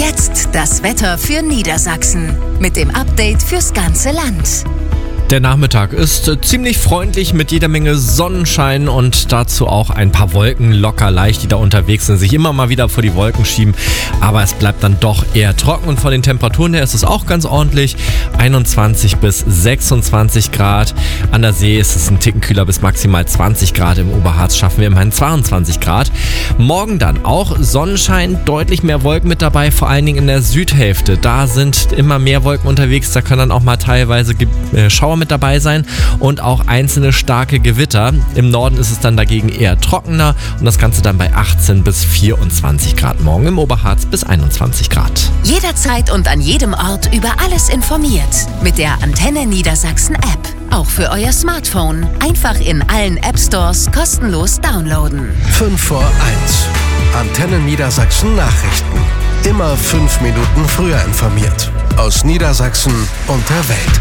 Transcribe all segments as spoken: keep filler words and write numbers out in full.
jetzt das Wetter für Niedersachsen mit dem Update fürs ganze Land. Der Nachmittag ist ziemlich freundlich mit jeder Menge Sonnenschein und dazu auch ein paar Wolken locker leicht, die da unterwegs sind, sich immer mal wieder vor die Wolken schieben. Aber es bleibt dann doch eher trocken und von den Temperaturen her ist es auch ganz ordentlich. einundzwanzig bis sechsundzwanzig Grad. An der See ist es ein Ticken kühler bis maximal zwanzig Grad. Im Oberharz schaffen wir immerhin zweiundzwanzig Grad. Morgen dann auch Sonnenschein, deutlich mehr Wolken mit dabei, vor allen Dingen in der Südhälfte. Da sind immer mehr Wolken unterwegs, da können dann auch mal teilweise Ge- äh, Schauer mit dabei sein und auch einzelne starke Gewitter. Im Norden ist es dann dagegen eher trockener und das Ganze dann bei achtzehn bis vierundzwanzig Grad morgen, im Oberharz bis einundzwanzig Grad. Jederzeit und an jedem Ort über alles informiert mit der Antenne Niedersachsen App. Auch für euer Smartphone. Einfach in allen App Stores kostenlos downloaden. fünf vor eins. Antenne Niedersachsen Nachrichten. Immer fünf Minuten früher informiert. Aus Niedersachsen und der Welt.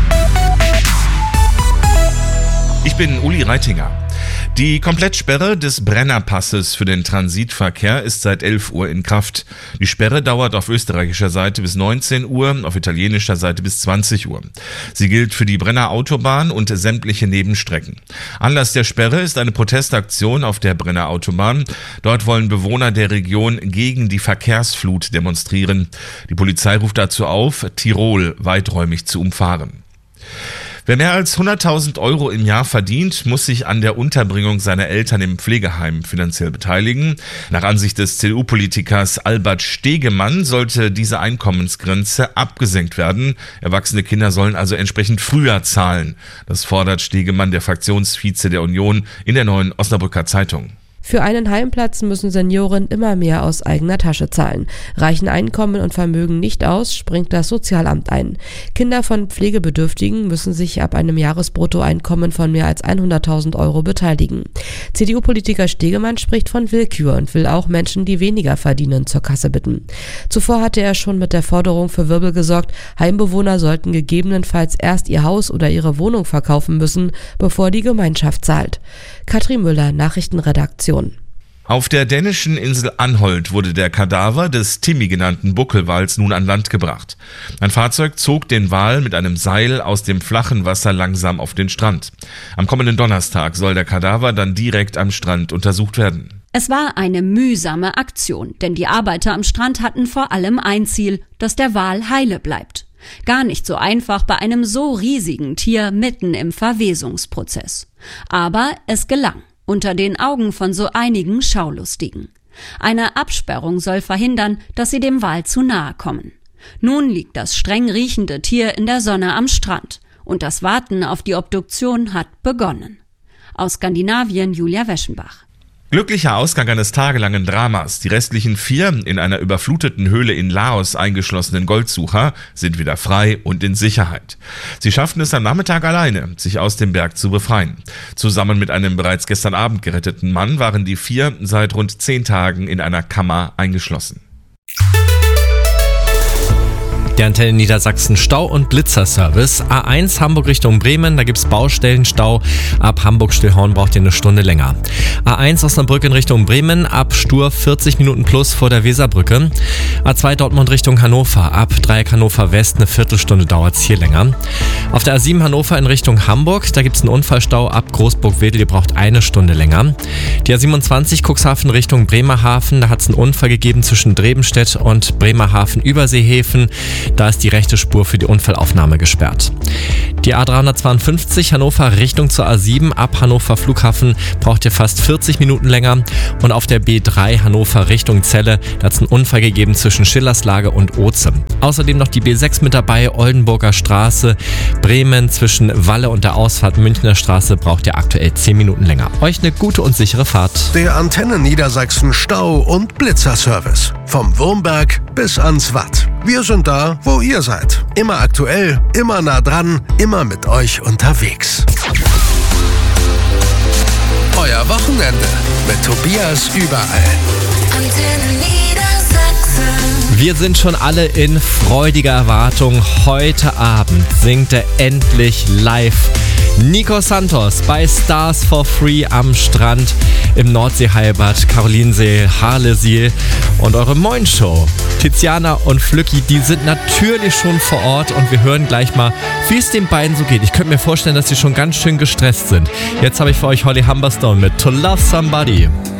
Ich bin Uli Reitinger. Die Komplettsperre des Brennerpasses für den Transitverkehr ist seit elf Uhr in Kraft. Die Sperre dauert auf österreichischer Seite bis neunzehn Uhr, auf italienischer Seite bis zwanzig Uhr. Sie gilt für die Brenner Autobahn und sämtliche Nebenstrecken. Anlass der Sperre ist eine Protestaktion auf der Brenner Autobahn. Dort wollen Bewohner der Region gegen die Verkehrsflut demonstrieren. Die Polizei ruft dazu auf, Tirol weiträumig zu umfahren. Wer mehr als hunderttausend Euro im Jahr verdient, muss sich an der Unterbringung seiner Eltern im Pflegeheim finanziell beteiligen. Nach Ansicht des C D U-Politikers Albert Stegemann sollte diese Einkommensgrenze abgesenkt werden. Erwachsene Kinder sollen also entsprechend früher zahlen. Das fordert Stegemann, der Fraktionsvize der Union, in der Neuen Osnabrücker Zeitung. Für einen Heimplatz müssen Senioren immer mehr aus eigener Tasche zahlen. Reichen Einkommen und Vermögen nicht aus, springt das Sozialamt ein. Kinder von Pflegebedürftigen müssen sich ab einem Jahresbruttoeinkommen von mehr als hunderttausend Euro beteiligen. C D U-Politiker Stegemann spricht von Willkür und will auch Menschen, die weniger verdienen, zur Kasse bitten. Zuvor hatte er schon mit der Forderung für Wirbel gesorgt, Heimbewohner sollten gegebenenfalls erst ihr Haus oder ihre Wohnung verkaufen müssen, bevor die Gemeinschaft zahlt. Katrin Müller, Nachrichtenredaktion. Auf der dänischen Insel Anholt wurde der Kadaver des Timmy genannten Buckelwals nun an Land gebracht. Ein Fahrzeug zog den Wal mit einem Seil aus dem flachen Wasser langsam auf den Strand. Am kommenden Donnerstag soll der Kadaver dann direkt am Strand untersucht werden. Es war eine mühsame Aktion, denn die Arbeiter am Strand hatten vor allem ein Ziel, dass der Wal heile bleibt. Gar nicht so einfach bei einem so riesigen Tier mitten im Verwesungsprozess. Aber es gelang. Unter den Augen von so einigen Schaulustigen. Eine Absperrung soll verhindern, dass sie dem Wal zu nahe kommen. Nun liegt das streng riechende Tier in der Sonne am Strand und das Warten auf die Obduktion hat begonnen. Aus Skandinavien Julia Weschenbach. Glücklicher Ausgang eines tagelangen Dramas. Die restlichen vier in einer überfluteten Höhle in Laos eingeschlossenen Goldsucher sind wieder frei und in Sicherheit. Sie schafften es am Nachmittag alleine, sich aus dem Berg zu befreien. Zusammen mit einem bereits gestern Abend geretteten Mann waren die vier seit rund zehn Tagen in einer Kammer eingeschlossen. Der Antenne Niedersachsen Stau- und Blitzerservice. A eins Hamburg Richtung Bremen, da gibt's Baustellenstau. Ab Hamburg-Stillhorn braucht ihr eine Stunde länger. A eins Osnabrück in Richtung Bremen, ab Stur vierzig Minuten plus vor der Weserbrücke. A zwei Dortmund Richtung Hannover, ab Dreieck Hannover West, eine Viertelstunde dauert's hier länger. Auf der A sieben Hannover in Richtung Hamburg, da gibt's einen Unfallstau ab Großburg-Wedel, ihr braucht eine Stunde länger. Die A siebenundzwanzig Cuxhaven Richtung Bremerhaven, da hat's einen Unfall gegeben zwischen Drebenstedt und Bremerhaven-Überseehäfen. Da ist die rechte Spur für die Unfallaufnahme gesperrt. Die A dreihundertzweiundfünfzig Hannover Richtung zur A sieben ab Hannover Flughafen braucht ihr fast vierzig Minuten länger. Und auf der B drei Hannover Richtung Celle, da hat es einen Unfall gegeben zwischen Schillerslage und Oze. Außerdem noch die B sechs mit dabei, Oldenburger Straße, Bremen zwischen Walle und der Ausfahrt Münchner Straße braucht ihr aktuell zehn Minuten länger. Euch eine gute und sichere Fahrt. Der Antenne Niedersachsen Stau- und Blitzerservice. Vom Wurmberg bis ans Watt. Wir sind da, wo ihr seid. Immer aktuell, immer nah dran, immer mit euch unterwegs. Euer Wochenende mit Tobias überall. Antenne Niedersachsen. Wir sind schon alle in freudiger Erwartung. Heute Abend singt er endlich live Nico Santos bei Stars for Free am Strand im Nordseeheilbad, Karolinsee, Harlesiel und eure Moin-Show. Tiziana und Flücki, die sind natürlich schon vor Ort und wir hören gleich mal, wie es den beiden so geht. Ich könnte mir vorstellen, dass sie schon ganz schön gestresst sind. Jetzt habe ich für euch Holly Humberstone mit To Love Somebody.